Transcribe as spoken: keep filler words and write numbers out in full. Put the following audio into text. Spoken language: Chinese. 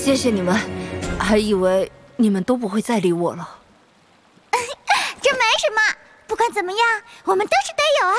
谢谢你们，还以为你们都不会再理我了。 这没什么，不管怎么样，我们都是队友啊。